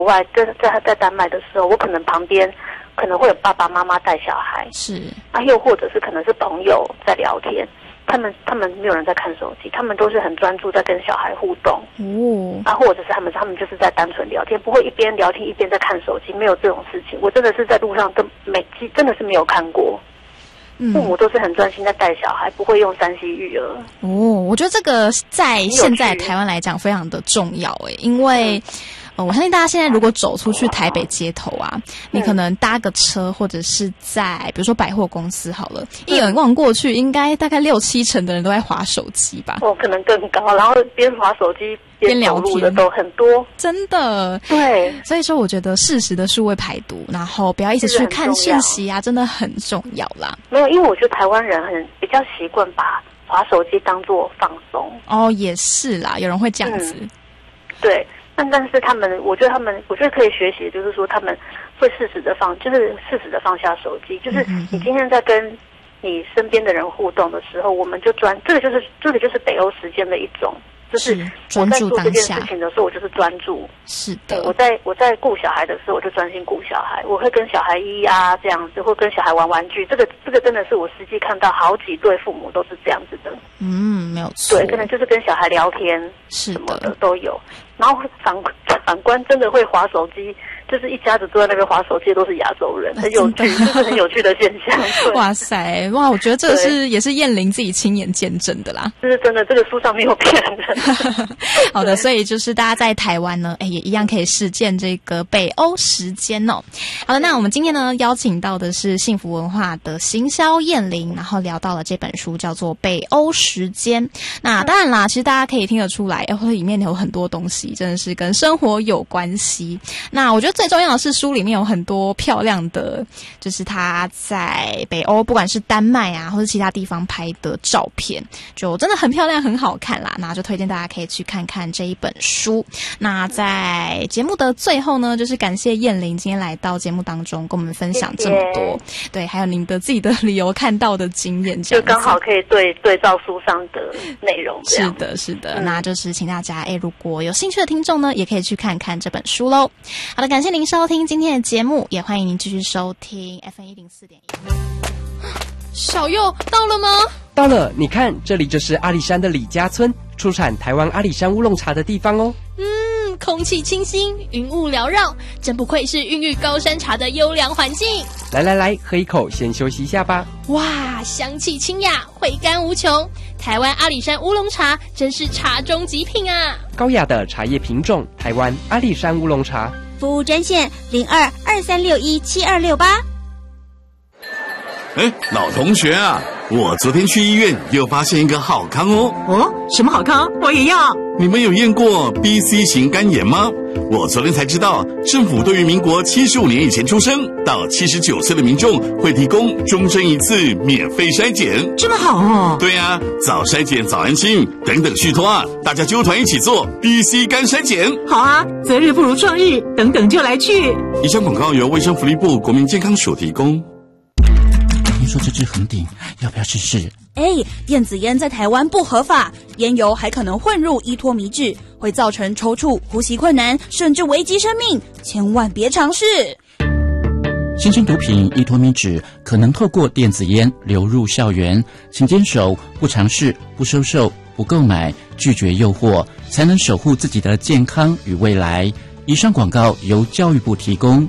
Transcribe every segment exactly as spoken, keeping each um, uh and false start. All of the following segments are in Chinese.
国外在在在丹麦的时候，我可能旁边可能会有爸爸妈妈带小孩， 是啊，又或者是可能是朋友在聊天，他们他们没有人在看手机，他们都是很专注在跟小孩互动哦， 啊，或者是他们他们就是在单纯聊天，不会一边聊天一边在看手机，没有这种事情。我真的是在路上都没真的是没有看过。父母都是很专心在带小孩，不会用三 C 育儿。 哦，我觉得这个在现在台湾来讲非常的重要诶，因为、嗯呃、我相信大家现在如果走出去台北街头啊，嗯、你可能搭个车或者是在比如说百货公司好了，一眼望过去，应该大概六七成的人都在滑手机吧？ 哦，可能更高，然后边滑手机边聊天的都很多， 真的。对，所以说我觉得适时的数位排毒，然后不要一直去看讯息啊，真的很重要啦。 没有，因为我觉得台湾人很比较习惯把滑手机当作放松。 哦，也是啦，有人会这样子。嗯、 对。但但是他们，我觉得他们，我觉得可以学习，就是说他们会适时的放，就是适时的放下手机。就是你今天在跟你身边的人互动的时候，我们就专，这个就是这个就是北欧时间的一种，就是我在做这件事情的时候，我就是专注。 是的， 我在我在顾小孩的时候，我就专心顾小孩。我会跟小孩咿呀这样子，或跟小孩玩玩具。这个这个真的是我实际看到好几对父母都是这样子的。 嗯，没有错。 对，可能就是跟小孩聊天什么的都有。然后反反观真的会滑手机，就是一家子坐在那边滑手机都是亚洲人，很有趣，这是很有趣的现象。 哇塞，哇，我觉得这个是也是燕玲自己亲眼见证的啦。 这是真的，这个书上没有骗人。 好的，所以就是大家在台湾呢，哎，也一样可以实践这个北欧时间哦。好的，那我们今天呢邀请到的是幸福文化的行销燕玲，然后聊到了这本书叫做《北欧时间》。那当然啦，其实大家可以听得出来，哎，里面有很多东西真的是跟生活有关系。那我觉得最重要的是书里面有很多漂亮的，就是他在北欧不管是丹麦啊或者其他地方拍的照片，就真的很漂亮很好看啦。那就推荐大家可以去看看这一本书。那在节目的最后呢，就是感谢燕玲今天来到节目当中跟我们分享这么多，谢谢。对，还有您的自己的旅游看到的经验， 就刚好可以对对照书上的内容这样。 是的是的、嗯、那就是请大家哎，如果有兴趣的听众呢，也可以去看看这本书咯。好的，感谢您收听今天的节目，也欢迎您继续收听 F M 一零四点一。小佑到了吗？ 到了，你看，这里就是阿里山的李家村，出产台湾阿里山乌龙茶的地方哦。 嗯，空气清新，云雾缭绕，真不愧是孕育高山茶的优良环境。 来来来，喝一口，先休息一下吧。 哇，香气清雅，回甘无穷。台湾阿里山乌龙茶真是茶中极品啊！ 高雅的茶叶品种，台湾阿里山乌龙茶。 服务专线零二二三六一七二六八。 哎，老同学啊，我昨天去医院又发现一个好康哦。 哦，什么好康？我也要。 你们有验过 B C 型肝炎吗？我昨天才知道，政府对于民国七十五年以前出生到七十九岁的民众会提供终身一次免费筛检。 这么好哦。 对啊，早筛检早安心，等等续托啊，大家纠团一起做 B C 肝筛检。 好啊，择日不如撞日，等等就来去。 以上广告由卫生福利部国民健康署提供。 听说这支恒鼎要不要试试？ 哎，电子烟在台湾不合法，烟油还可能混入依托醚质，会造成抽搐、呼吸困难，甚至危及生命，千万别尝试。 新型毒品依托醚质可能透过电子烟流入校园，请坚守不尝试、不收受、不购买、拒绝诱惑，才能守护自己的健康与未来。以上广告由教育部提供。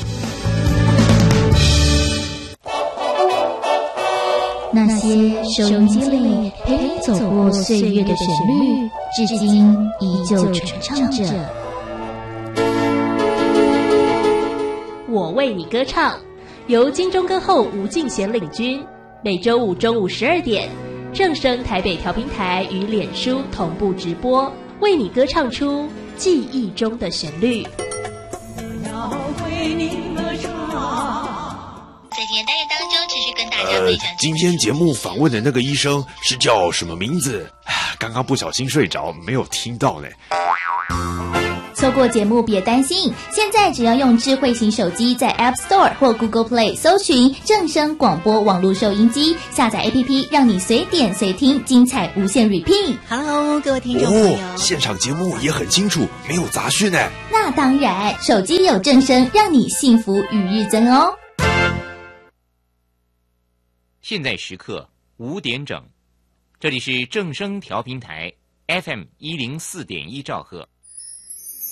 那些收音机里陪你走过岁月的旋律，至今依旧传唱着。 我为你歌唱，由金钟歌后吴敬贤领军，每周五中午十二点，正声台北调频台与脸书同步直播，为你歌唱出记忆中的旋律。 要为你歌唱。 在今天单元当中，持续跟大家分享、呃。 今天节目访问的那个医生是叫什么名字？刚刚不小心睡着，没有听到呢。 错过节目别担心，现在只要用智慧型手机在 App Store 或 Google Play 搜寻正声广播网络收音机，下载 A P P 让你随点随听，精彩无限 repeat。 Hello， 各位听众朋友， 哦，现场节目也很清楚，没有杂讯呢。 那当然，手机有正声，让你幸福与日增哦。 现在时刻五点整，这里是正声调频台 F M 一零四点一兆赫。